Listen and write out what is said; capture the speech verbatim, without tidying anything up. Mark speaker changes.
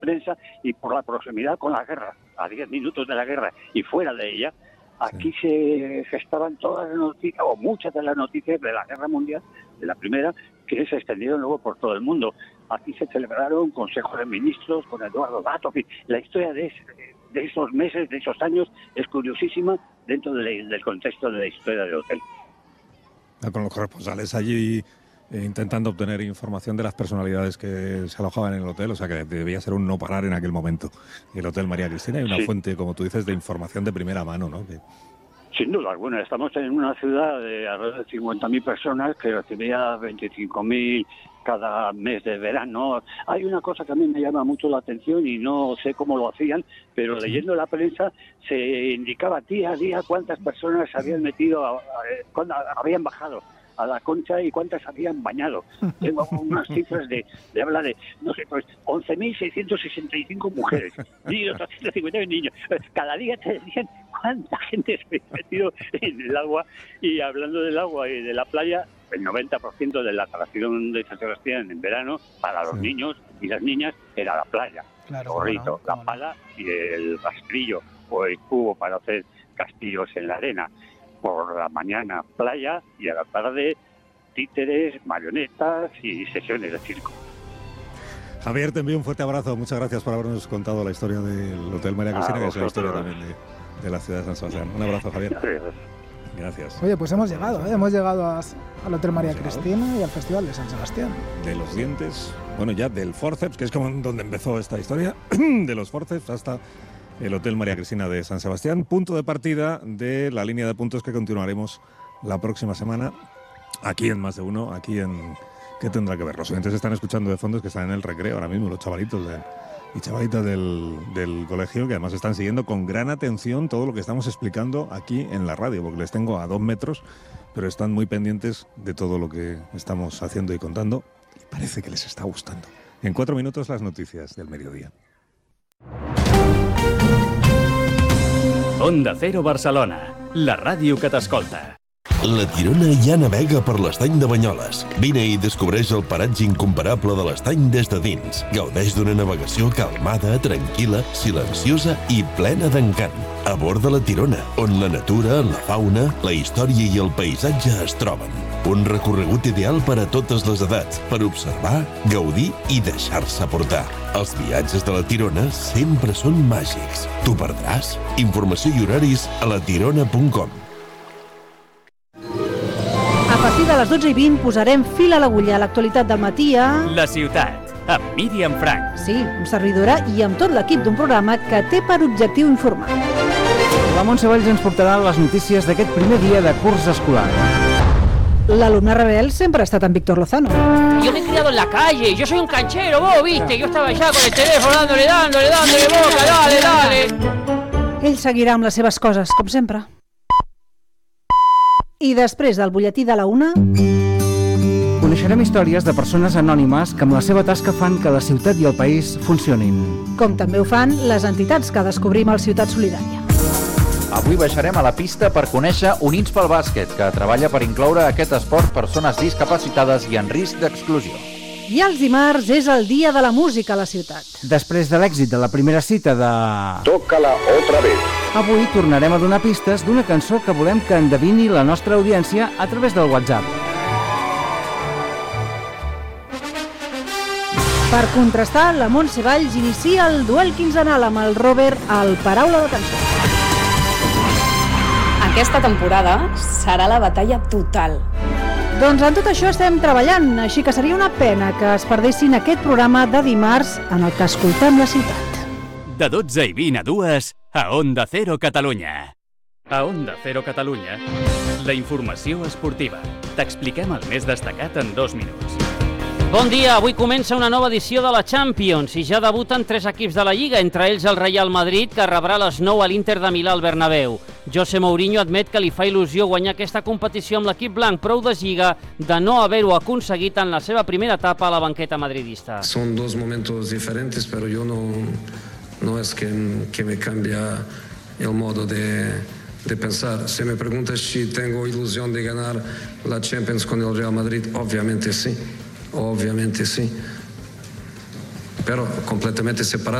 Speaker 1: prensa y por la proximidad con la guerra, a diez minutos de la guerra y fuera de ella, aquí sí. se gestaban todas las noticias, o muchas de las noticias de la Guerra Mundial, de la primera, que se extendieron luego por todo el mundo. Aquí se celebraron consejos de ministros con Eduardo Dato. La historia de, ese, de esos meses, de esos años, es curiosísima dentro de, del contexto de la historia del hotel.
Speaker 2: Con los corresponsales allí eh, intentando obtener información de las personalidades que se alojaban en el hotel, o sea que debía ser un no parar en aquel momento. El Hotel María Cristina y una sí. fuente, como tú dices, de información de primera mano, ¿no? Que...
Speaker 1: Sin duda alguna, estamos en una ciudad de alrededor de cincuenta mil personas que recibía veinticinco mil cada mes de verano. Hay una cosa que a mí me llama mucho la atención y no sé cómo lo hacían, pero sí. leyendo la prensa se indicaba día a día cuántas personas se habían metido, a, a, cuando habían bajado a la Concha y cuántas habían bañado. Tengo unas cifras de, de habla de, no sé, pues once mil seiscientos sesenta y cinco mujeres y doscientos cincuenta niños. Cada día te decían cuánta gente se había metido en el agua. Y hablando del agua y de la playa, el noventa por ciento de la atracción de San Sebastián en verano para los sí. niños y las niñas era la playa. Claro, el gorrito, no, la pala no. y el rastrillo o el cubo para hacer castillos en la arena. Por la mañana playa y a la tarde títeres, marionetas y sesiones de circo.
Speaker 2: Javier, te envío un fuerte abrazo. Muchas gracias por habernos contado la historia del Hotel María Cristina, ah, que es la historia también de, de la ciudad de San Sebastián. Un abrazo, Javier. Gracias.
Speaker 3: Oye, pues hemos llegado, ¿eh? Hemos llegado a, al Hotel María Cristina y al Festival de San Sebastián.
Speaker 2: De los dientes, bueno, ya del forceps, que es como donde empezó esta historia, de los forceps hasta el Hotel María Cristina de San Sebastián, punto de partida de la línea de puntos que continuaremos la próxima semana, aquí en Más de Uno, aquí en ¿Qué tendrá que ver? Los oyentes están escuchando de fondo, que están en el recreo ahora mismo, los chavalitos de, y chavalitas del, del colegio, que además están siguiendo con gran atención todo lo que estamos explicando aquí en la radio, porque les tengo a dos metros, pero están muy pendientes de todo lo que estamos haciendo y contando, y parece que les está gustando. En cuatro minutos las noticias del mediodía.
Speaker 4: Onda Cero Barcelona, la ràdio que t'escolta.
Speaker 5: La Tirona ja navega per l'estany de Banyoles. Vine i descobreix el paratge incomparable de l'estany des de dins. Gaudeix d'una navegació calmada, tranquil·la, silenciosa i plena d'encant. A bord de la Tirona, on la natura, la fauna, la història i el paisatge es troben. Un recorregut ideal per a totes les edats, per observar, gaudir i deixar-se portar. Els viatges de la Tirona sempre són màgics. T'ho perdràs? Informació i horaris a latirona punt com.
Speaker 6: A partir de les dotze i vint posarem fil a l'agulla a l'actualitat del matí a...
Speaker 4: La ciutat, amb Míriam Frank.
Speaker 6: Sí, amb servidora i amb tot l'equip d'un programa que té per objectiu informar.
Speaker 7: La Montse Valls ens portarà les notícies d'aquest primer dia de curs escolar.
Speaker 6: L'alumne rebel sempre ha estat amb Víctor Lozano.
Speaker 8: Yo me he criado en la calle, yo soy un canchero, vos viste, yo estaba allá con el teléfono dándole, dándole, dándole boca, dale, dale.
Speaker 6: Ell seguirà amb les seves coses, com sempre. I després del butlletí de la una...
Speaker 7: Coneixerem històries de persones anònimes que amb la seva tasca fan que la ciutat i el país funcionin.
Speaker 6: Com també ho fan les entitats que descobrim al Ciutat Solidària.
Speaker 9: Avui baixarem a la pista per conèixer Units pel Bàsquet, que treballa per incloure aquest esport persones discapacitades i en risc d'exclusió.
Speaker 6: I els dimarts és el dia de la música a la ciutat.
Speaker 7: Després de l'èxit de la primera cita de...
Speaker 10: Tócala otra vez.
Speaker 7: Avui tornarem a donar pistes d'una cançó que volem que endevini la nostra audiència a través del WhatsApp.
Speaker 6: Per contrastar, la Montse Valls inicia el duel quinzenal amb el Robert al Paraula de Cançó.
Speaker 11: Aquesta temporada serà la batalla total.
Speaker 6: Doncs en tot això estem treballant, així que seria una pena que es perdessin aquest programa de dimarts en el que escoltem la ciutat.
Speaker 4: De dotze i vint a dues, a Onda Cero Catalunya. A Onda Cero Catalunya, la informació esportiva. T'expliquem el més destacat en dos minuts.
Speaker 8: Bon dia, avui comença una nova edició de la Champions i ja debuten tres equips de la Lliga, entre ells el Real Madrid, que rebrà a les nou a l'Inter de Milà al Bernabéu. José Mourinho admet que li fa il·lusió guanyar aquesta competició amb l'equip blanc, prou deslliga de no haver-ho aconseguit en la seva primera etapa a la banqueta madridista.
Speaker 12: Son dos momentos diferentes, pero yo no, no es que, que me cambia el modo de... de pensar. Si me preguntas si tengo ilusión de ganar la Champions con el Real Madrid, obviamente sí, obviamente sí. pero completamente separado.